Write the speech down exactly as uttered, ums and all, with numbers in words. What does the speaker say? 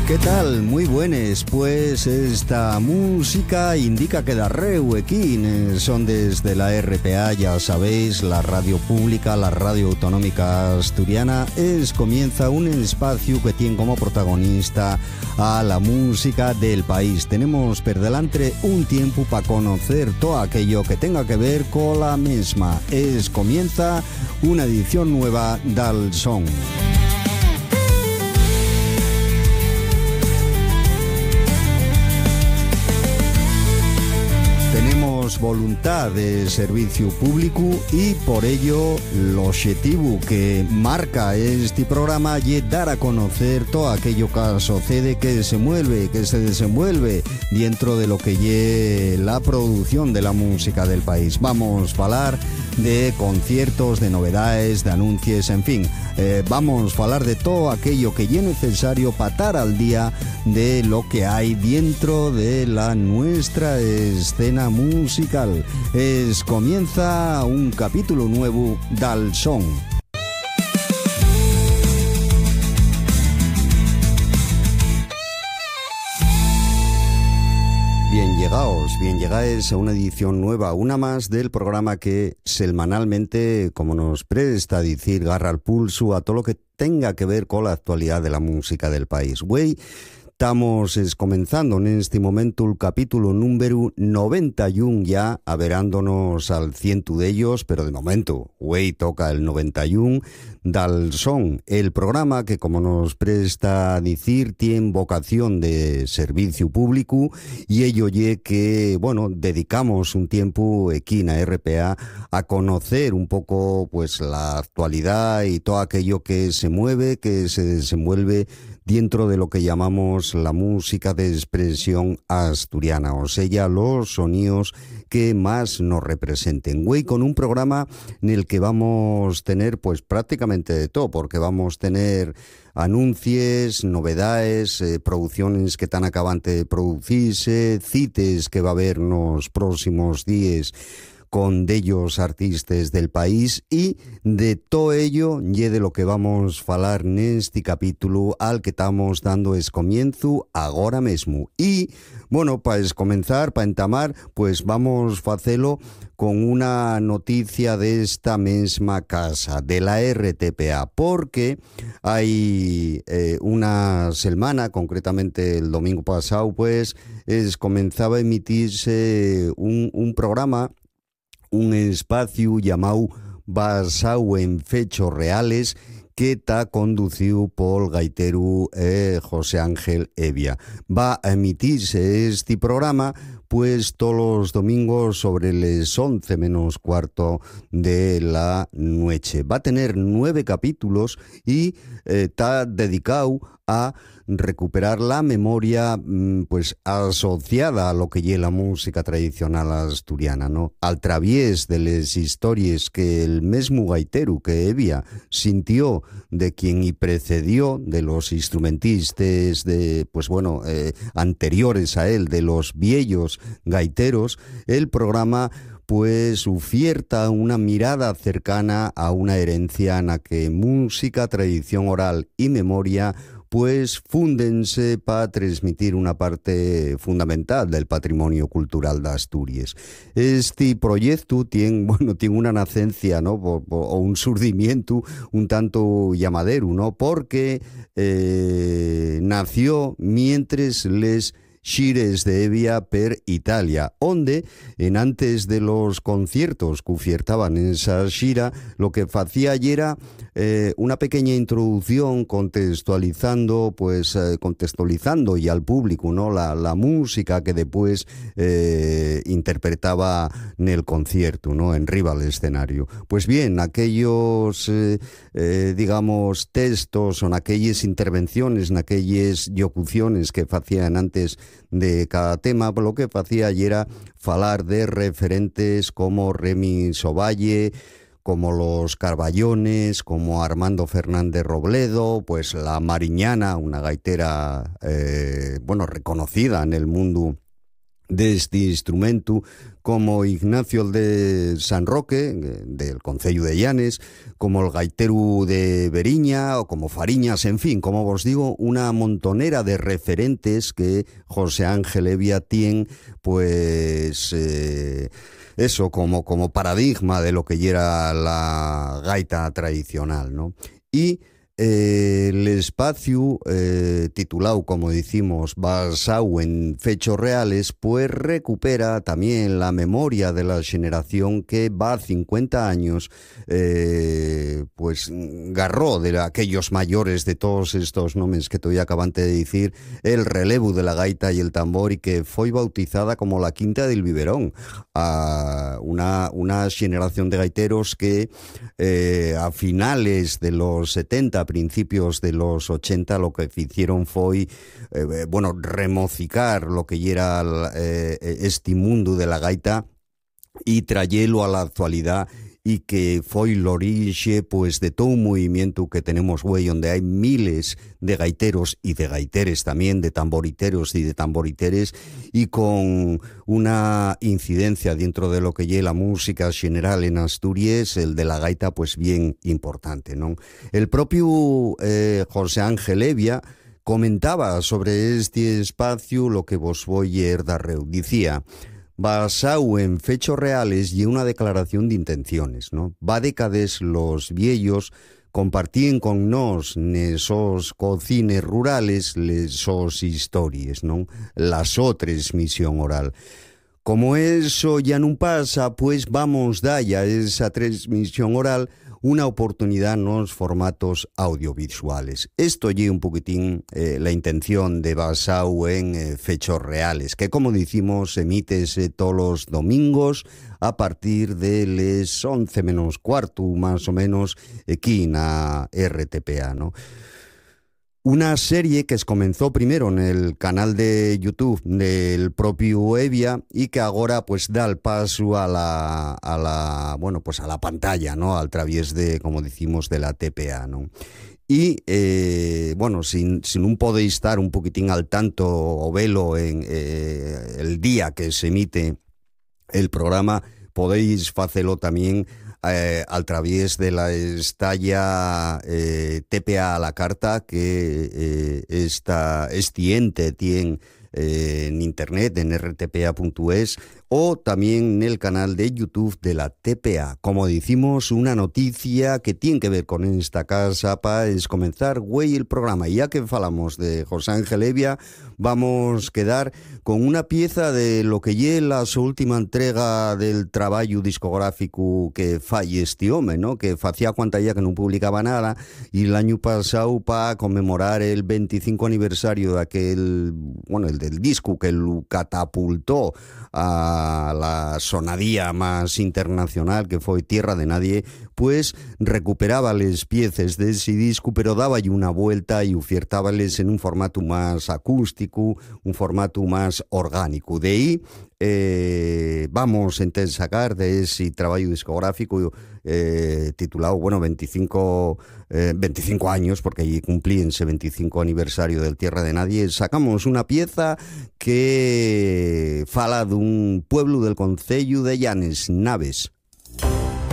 ¿Qué tal? Muy buenas, pues esta música indica que darreu aquí son desde la R P A, ya sabéis, la radio pública, la radio autonómica asturiana. Es comienza un espacio que tiene como protagonista a la música del país. Tenemos por delante un tiempo para conocer todo aquello que tenga que ver con la misma. Es comienza una edición nueva del Son. Tenemos voluntad de servicio público y por ello el objetivo que marca este programa es dar a conocer todo aquello que sucede, que se mueve, que se desenvuelve dentro de lo que es la producción de la música del país. Vamos a hablar de conciertos, de novedades, de anuncios, en fin, eh, vamos a hablar de todo aquello que es necesario para estar al día de lo que hay dentro de la nuestra escena musical. Es comienza un capítulo nuevo del Son. Bien llegaos, bien llegáis a una edición nueva, una más del programa que semanalmente, como nos presta a decir, garra al pulso a todo lo que tenga que ver con la actualidad de la música del país. Güey, estamos es, comenzando en este momento el capítulo número noventa y uno ya, averándonos al ciento de ellos, pero de momento, güey, toca el noventa y uno del Son, el programa que, como nos presta a decir, tiene vocación de servicio público y ello ye que, bueno, dedicamos un tiempo aquí en la R P A a conocer un poco pues la actualidad y todo aquello que se mueve, que se desenvuelve dentro de lo que llamamos la música de expresión asturiana, o sea, los sonidos que más nos representen. Güey, con un programa en el que vamos a tener pues prácticamente de todo, porque vamos a tener anuncios, novedades, eh, producciones que están acabando de producirse, cites que va a haber en los próximos días con de ellos artistas del país, y de todo ello y de lo que vamos a hablar en este capítulo al que estamos dando es comienzo ahora mismo. Y bueno, para comenzar, para entamar, pues vamos a hacerlo con una noticia de esta misma casa, de la R T P A, porque hay eh, una semana, concretamente el domingo pasado, pues es, comenzaba a emitirse un, un programa, un espacio llamado basado en fechos reales, que está conducido por el gaitero eh, José Ángel Evia. Va a emitirse este programa pues todos los domingos sobre las once menos cuarto de la noche. Va a tener nueve capítulos y eh, está dedicado a recuperar la memoria pues asociada a lo que es la música tradicional asturiana, ¿no? Al través de las historias que el mismo gaitero que Evia sintió de quien y precedió, de los instrumentistas de pues bueno eh, anteriores a él, de los viejos gaiteros, el programa pues oferta una mirada cercana a una herencia en la que música, tradición oral y memoria pues fúndense para transmitir una parte fundamental del patrimonio cultural de Asturias. Este proyecto tiene, bueno, tiene una nacencia, ¿no? o, o un surdimiento un tanto llamadero, ¿no? Porque eh, nació mientras les xires de Evia per Italia, donde en antes de los conciertos que ofertaban en esa xira, lo que hacía era eh, una pequeña introducción contextualizando, pues eh, contextualizando y al público, ¿no? La, la música que después eh, interpretaba en el concierto, ¿no? En riba del escenario. Pues bien, aquellos, eh, eh, digamos, textos o en aquellas intervenciones, en aquellas locuciones que hacían antes de cada tema, lo que hacía y era falar de referentes como Remi Sovalle, como los Carballones, como Armando Fernández Robledo, pues la Mariñana, una gaitera eh, bueno reconocida en el mundo deste instrumento, como Ignacio de San Roque, del Concello de Llanes, como el gaitero de Beriña o como Fariñas, en fin, como os digo, una montonera de referentes que José Ángel Hevia tiene, pues... Eh, eso como, como paradigma de lo que era la gaita tradicional, ¿no? Y eh, el espacio eh, titulado, como decimos, basado en fechos reales, pues recupera también la memoria de la generación que va cincuenta años, eh, pues garró de aquellos mayores de todos estos nombres que todavía acabante de decir, el relevo de la gaita y el tambor, y que fue bautizada como la Quinta del Biberón, a una, una generación de gaiteros que eh, a finales de los setenta, a principios de los ochenta, lo que hicieron fue, eh, bueno, remocicar lo que era eh, este mundo de la gaita y trayelo a la actualidad, y que fue el origen, pues, de todo un movimiento que tenemos hoy, donde hay miles de gaiteros y de gaiteres también, de tamboriteros y de tamboriteres, y con una incidencia dentro de lo que es la música general en Asturias, el de la gaita, pues bien importante, ¿no? El propio eh, José Ángel Hevia comentaba sobre este espacio lo que vos voy a darreu. Decía: basado en fechos reales y una declaración de intenciones, ¿no? Va décadas los viejos compartían con nos nesos cocines rurales les sos historias, ¿no? La so transmisión oral. Como eso ya no pasa, pues vamos a dar a esa transmisión oral una oportunidad en los formatos audiovisuales. Esto lleva un poquitín eh, la intención de basado en eh, fechos reales, que, como decimos, emítese todos los domingos a partir de las once menos cuarto, más o menos, aquí en la R T P A, ¿no? Una serie que se comenzó primero en el canal de YouTube del propio Hevia y que ahora pues da el paso a la, a la, bueno, pues a la pantalla, ¿no? A través de, como decimos, de la T P A, ¿no? Y, eh, bueno, si, si no podéis estar un poquitín al tanto o velo en eh, el día que se emite el programa, podéis hacerlo también Eh, a través de la estalla eh, T P A a la carta que eh, esta, este ente tiene eh, en internet, en r t p a punto es, o también en el canal de YouTube de la T P A. Como decimos, una noticia que tiene que ver con esta casa para es comenzar, güey, el programa. Y ya que falamos de José Ángel Hevia, vamos a quedar con una pieza de lo que es la su última entrega del trabajo discográfico que falla este hombre, ¿no? Que hacía cuanta ya que no publicaba nada, y el año pasado, para conmemorar el veinticinco aniversario de aquel, bueno, el del disco que lo catapultó a la sonadía más internacional, que fue Tierra de Nadie, pues recuperaba las piezas de ese disco, pero daba una vuelta y ofertábales en un formato más acústico, un formato más orgánico. De ahí eh, vamos a sacar de ese trabajo discográfico eh, titulado, bueno, veinticinco, eh, veinticinco años, porque allí cumplí ese veinticinco aniversario del Tierra de Nadie, sacamos una pieza que fala de un pueblo del Concello de Llanes, Naves.